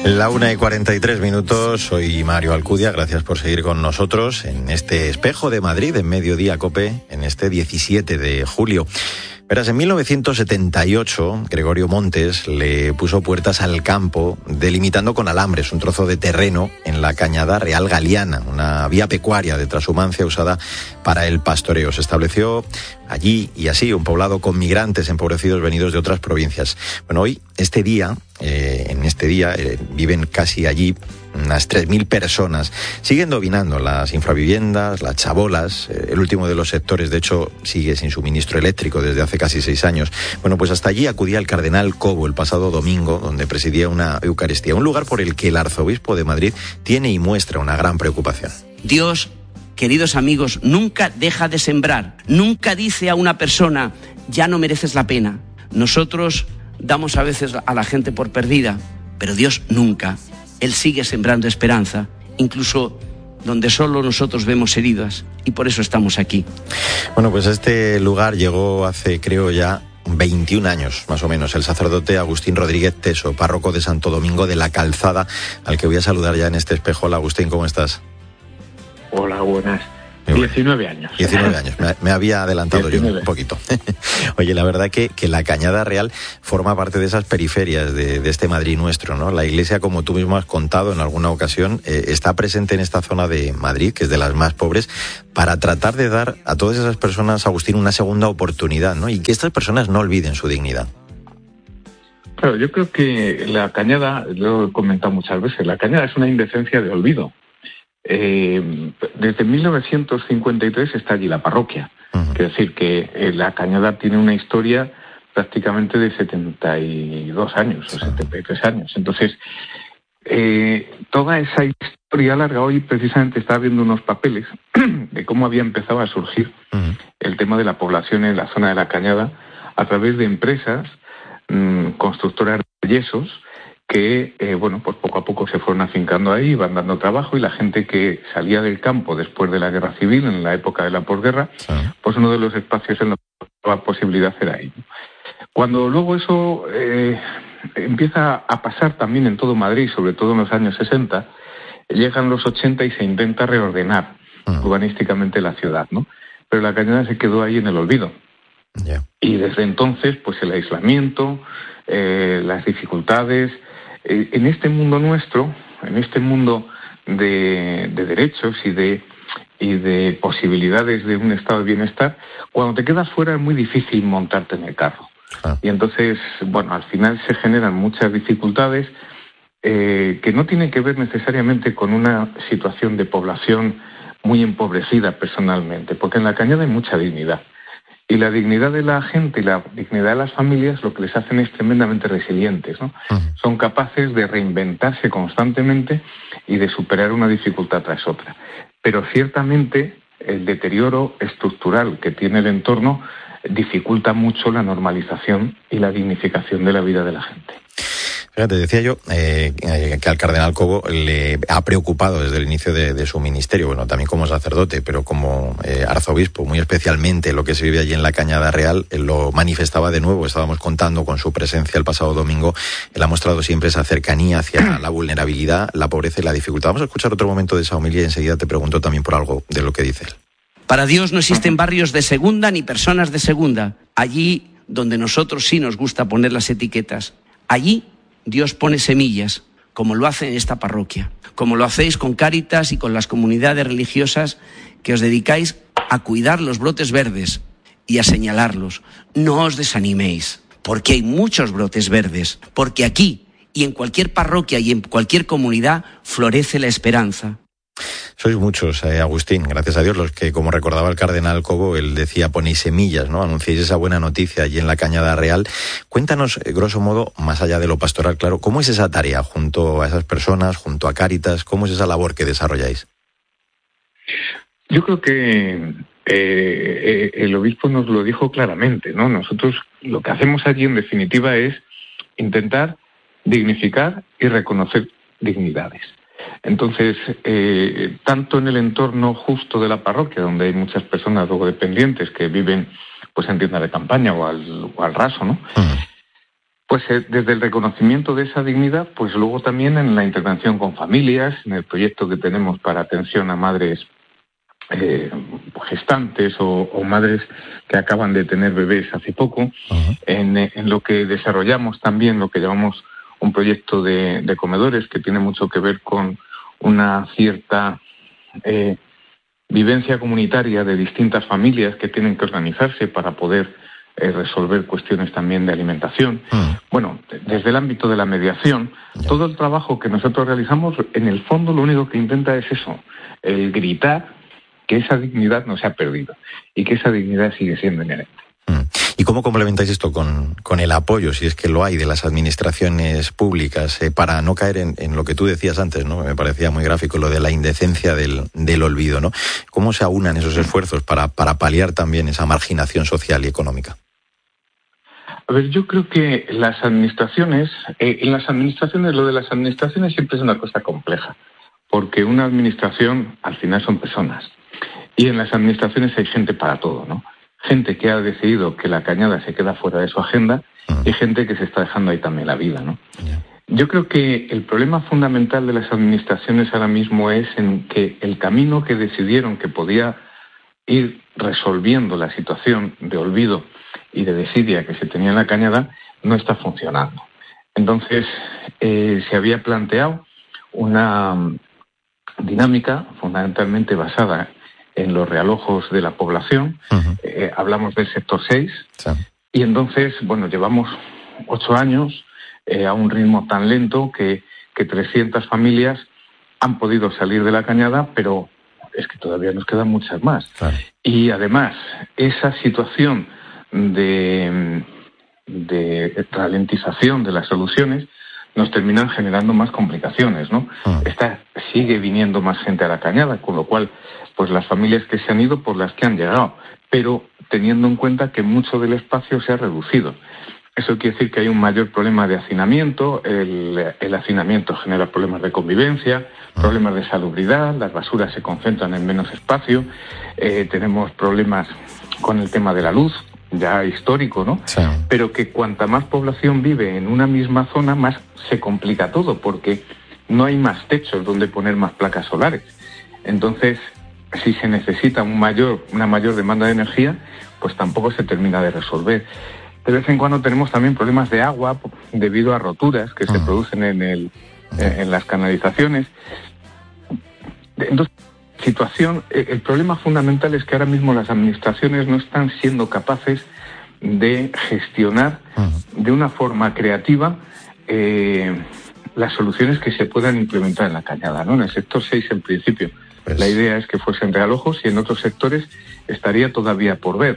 La 1:43, soy Mario Alcudia, gracias por seguir con nosotros en este Espejo de Madrid, en Mediodía COPE, en este 17 de julio. Verás, en 1978, Gregorio Montes le puso puertas al campo, delimitando con alambres un trozo de terreno en la Cañada Real Galiana, una vía pecuaria de transhumancia usada para el pastoreo. Se estableció allí y así un poblado con migrantes empobrecidos venidos de otras provincias. Bueno, hoy, en este día, viven casi allí unas 3.000 personas. Siguen dominando las infraviviendas, las chabolas. El último de los sectores, de hecho, sigue sin suministro eléctrico desde hace casi 6 años. Bueno, pues hasta allí acudía el cardenal Cobo el pasado domingo, donde presidía una Eucaristía. Un lugar por el que el arzobispo de Madrid tiene y muestra una gran preocupación. Dios, queridos amigos, nunca deja de sembrar. Nunca dice a una persona, ya no mereces la pena. Nosotros damos a veces a la gente por perdida, pero Dios nunca. Él sigue sembrando esperanza, incluso donde solo nosotros vemos heridas, y por eso estamos aquí. Bueno, pues a este lugar llegó hace, creo ya, 21 años, más o menos, el sacerdote Agustín Rodríguez Teso, párroco de Santo Domingo de la Calzada, al que voy a saludar ya en este espejo. Hola, Agustín, ¿cómo estás? Hola, buenas. 19 años. 19 años, me había adelantado 19. Yo un poquito. Oye, la verdad que la Cañada Real forma parte de esas periferias de este Madrid nuestro, ¿no? La Iglesia, como tú mismo has contado en alguna ocasión, está presente en esta zona de Madrid, que es de las más pobres, para tratar de dar a todas esas personas, Agustín, una segunda oportunidad, ¿no? Y que estas personas no olviden su dignidad. Claro, yo creo que la Cañada, lo he comentado muchas veces, la Cañada es una indecencia de olvido. Desde 1953 está allí la parroquia. Quiero decir que la Cañada tiene una historia prácticamente de 72 años o 73 años. Entonces, toda esa historia larga, hoy precisamente estaba viendo unos papeles de cómo había empezado a surgir el tema de la población en la zona de la Cañada a través de empresas constructoras de yesos que, pues poco a poco se fueron afincando ahí, van dando trabajo, y la gente que salía del campo después de la guerra civil, en la época de la posguerra, pues uno de los espacios en los que daba posibilidad era ahí. Cuando luego eso empieza a pasar también en todo Madrid, sobre todo en los años 60, llegan los 80 y se intenta reordenar urbanísticamente la ciudad, ¿no? Pero la Cañada se quedó ahí en el olvido. Yeah. Y desde entonces, pues el aislamiento, las dificultades, en este mundo nuestro, en este mundo de derechos y de posibilidades de un estado de bienestar, cuando te quedas fuera es muy difícil montarte en el carro. Y entonces, al final se generan muchas dificultades que no tienen que ver necesariamente con una situación de población muy empobrecida personalmente, porque en la Cañada hay mucha dignidad. Y la dignidad de la gente y la dignidad de las familias lo que les hacen es tremendamente resilientes, ¿no? Son capaces de reinventarse constantemente y de superar una dificultad tras otra. Pero ciertamente el deterioro estructural que tiene el entorno dificulta mucho la normalización y la dignificación de la vida de la gente. Fíjate, decía yo que al cardenal Cobo le ha preocupado desde el inicio de su ministerio, bueno, también como sacerdote, pero como arzobispo, muy especialmente lo que se vive allí en la Cañada Real. Él lo manifestaba de nuevo, estábamos contando con su presencia el pasado domingo. Él ha mostrado siempre esa cercanía hacia la vulnerabilidad, la pobreza y la dificultad. Vamos a escuchar otro momento de esa homilía y enseguida te pregunto también por algo de lo que dice él. Para Dios no existen barrios de segunda ni personas de segunda. Allí donde nosotros sí nos gusta poner las etiquetas, allí Dios pone semillas, como lo hace en esta parroquia, como lo hacéis con Cáritas y con las comunidades religiosas que os dedicáis a cuidar los brotes verdes y a señalarlos. No os desaniméis, porque hay muchos brotes verdes, porque aquí y en cualquier parroquia y en cualquier comunidad florece la esperanza. Sois muchos, Agustín, gracias a Dios, los que, como recordaba el cardenal Cobo, él decía, ponéis semillas, ¿no? Anunciáis esa buena noticia allí en la Cañada Real. Cuéntanos, grosso modo, más allá de lo pastoral, claro, ¿cómo es esa tarea junto a esas personas, junto a Cáritas? ¿Cómo es esa labor que desarrolláis? Yo creo que el obispo nos lo dijo claramente, ¿no? Nosotros lo que hacemos allí, en definitiva, es intentar dignificar y reconocer dignidades. Entonces, tanto en el entorno justo de la parroquia, donde hay muchas personas luego dependientes que viven pues en tiendas de campaña o al raso, ¿no? Pues desde el reconocimiento de esa dignidad, pues luego también en la intervención con familias, en el proyecto que tenemos para atención a madres gestantes o madres que acaban de tener bebés hace poco, uh-huh. En lo que desarrollamos también lo que llamamos un proyecto de comedores que tiene mucho que ver con una cierta vivencia comunitaria de distintas familias que tienen que organizarse para poder resolver cuestiones también de alimentación. Bueno, desde el ámbito de la mediación, todo el trabajo que nosotros realizamos, en el fondo lo único que intenta es eso, el gritar que esa dignidad no se ha perdido y que esa dignidad sigue siendo inherente. ¿Y cómo complementáis esto con el apoyo, si es que lo hay, de las administraciones públicas, para no caer en lo que tú decías antes, ¿no? Me parecía muy gráfico lo de la indecencia del olvido, ¿no? ¿Cómo se aunan esos esfuerzos para paliar también esa marginación social y económica? A ver, yo creo que las administraciones, lo de las administraciones siempre es una cosa compleja, porque una administración al final son personas, y en las administraciones hay gente para todo, ¿no? Gente que ha decidido que la cañada se queda fuera de su agenda y gente que se está dejando ahí también la vida, ¿no? Yo creo que el problema fundamental de las administraciones ahora mismo es en que el camino que decidieron que podía ir resolviendo la situación de olvido y de desidia que se tenía en la cañada no está funcionando. Entonces, se había planteado una dinámica fundamentalmente basada en los realojos de la población, uh-huh. Hablamos del sector 6, sí. Y entonces, bueno, llevamos 8 años a un ritmo tan lento que 300 familias han podido salir de la cañada, pero es que todavía nos quedan muchas más. Claro. Y además, esa situación de ralentización de las soluciones nos terminan generando más complicaciones, ¿no? Sigue viniendo más gente a la cañada, con lo cual, pues las familias que se han ido, por las que han llegado, pero teniendo en cuenta que mucho del espacio se ha reducido. Eso quiere decir que hay un mayor problema de hacinamiento, el hacinamiento genera problemas de convivencia, problemas de salubridad, las basuras se concentran en menos espacio, tenemos problemas con el tema de la luz, ya histórico, ¿no? Sí. Pero que cuanta más población vive en una misma zona, más se complica todo, porque no hay más techos donde poner más placas solares. Entonces, si se necesita una mayor demanda de energía, pues tampoco se termina de resolver. De vez en cuando tenemos también problemas de agua debido a roturas que se producen en las canalizaciones. Entonces, el problema fundamental es que ahora mismo las administraciones no están siendo capaces de gestionar de una forma creativa las soluciones que se puedan implementar en la cañada, ¿no? En el sector 6, en principio, pues la idea es que fuesen realojos y en otros sectores estaría todavía por ver.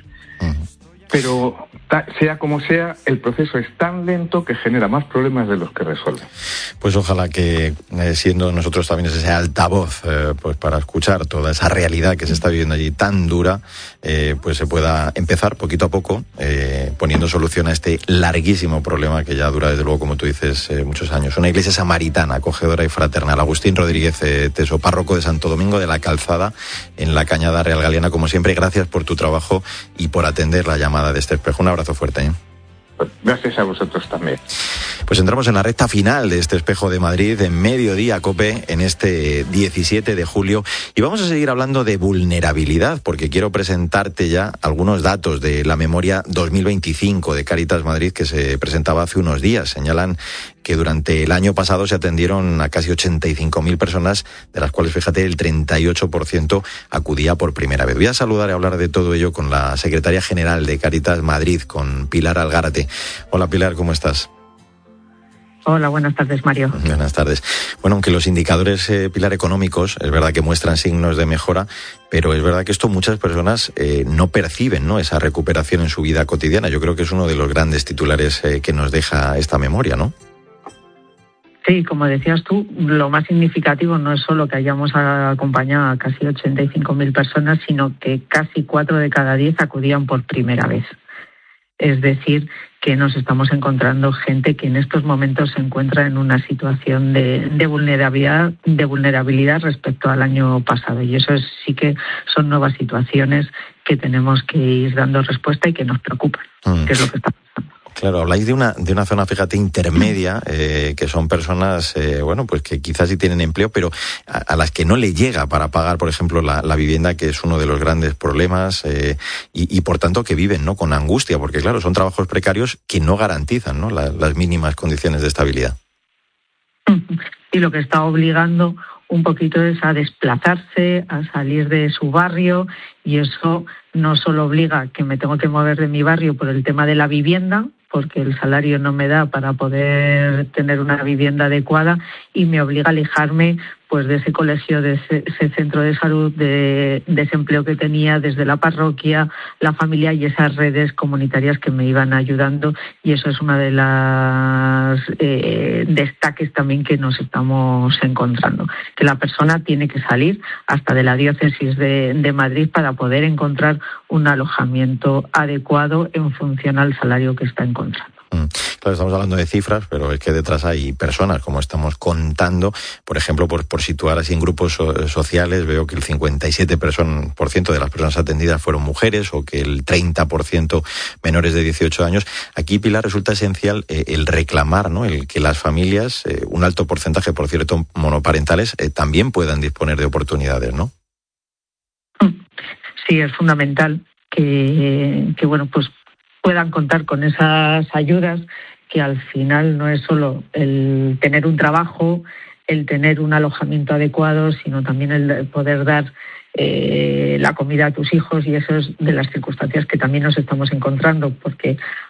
Pero sea como sea, el proceso es tan lento que genera más problemas de los que resuelve. Pues ojalá que, siendo nosotros también ese altavoz, pues para escuchar toda esa realidad que se está viviendo allí tan dura, pues se pueda empezar poquito a poco poniendo solución a este larguísimo problema que ya dura, desde luego, como tú dices, muchos años. Una iglesia samaritana, acogedora y fraternal. Agustín Rodríguez Teso, párroco de Santo Domingo de la Calzada, en la Cañada Real Galiana, como siempre, gracias por tu trabajo y por atender la llamada de este espejo. Un abrazo fuerte, ¿eh? Gracias a vosotros también. Pues entramos en la recta final de este Espejo de Madrid en Mediodía COPE en este 17 de julio y vamos a seguir hablando de vulnerabilidad porque quiero presentarte ya algunos datos de la memoria 2025 de Cáritas Madrid que se presentaba hace unos días. Señalan que durante el año pasado se atendieron a casi 85.000 personas, de las cuales, fíjate, el 38% acudía por primera vez. Voy a saludar y hablar de todo ello con la secretaria general de Cáritas Madrid, con Pilar Algárate. Hola Pilar, ¿cómo estás? Hola, buenas tardes, Mario. Buenas tardes. Bueno, aunque los indicadores, Pilar, económicos, es verdad que muestran signos de mejora, pero es verdad que esto muchas personas no perciben, ¿no?, esa recuperación en su vida cotidiana. Yo creo que es uno de los grandes titulares que nos deja esta memoria, ¿no? Sí, como decías tú, lo más significativo no es solo que hayamos acompañado a casi 85.000 personas, sino que casi 4 de cada 10 acudían por primera vez. Es decir, que nos estamos encontrando gente que en estos momentos se encuentra en una situación de vulnerabilidad respecto al año pasado. Y eso sí que son nuevas situaciones que tenemos que ir dando respuesta y que nos preocupan, que es lo que está pasando. Claro, habláis de una zona, fíjate, intermedia, que son personas, pues que quizás sí tienen empleo, pero a las que no le llega para pagar, por ejemplo, la vivienda, que es uno de los grandes problemas, y por tanto que viven, ¿no?, con angustia, porque claro, son trabajos precarios que no garantizan, ¿no?, las mínimas condiciones de estabilidad. Y lo que está obligando un poquito es a desplazarse, a salir de su barrio, y eso no solo obliga que me tengo que mover de mi barrio por el tema de la vivienda, porque el salario no me da para poder tener una vivienda adecuada, y me obliga a alejarme pues de ese colegio, de ese centro de salud, de ese empleo que tenía, desde la parroquia, la familia y esas redes comunitarias que me iban ayudando, y eso es una de las destaques también que nos estamos encontrando, que la persona tiene que salir hasta de la diócesis de Madrid para poder encontrar un alojamiento adecuado en función al salario que está encontrando. Claro, estamos hablando de cifras, pero es que detrás hay personas, como estamos contando. Por ejemplo, por situar así en grupos sociales, veo que el 57% de las personas atendidas fueron mujeres, o que el 30% menores de 18 años. Aquí, Pilar, resulta esencial el reclamar, ¿no?, el que las familias, un alto porcentaje, por cierto, monoparentales, también puedan disponer de oportunidades, ¿no? Sí, es fundamental que pues puedan contar con esas ayudas, que al final no es solo el tener un trabajo, el tener un alojamiento adecuado, sino también el poder dar la comida a tus hijos, y eso es de las circunstancias que también nos estamos encontrando, porque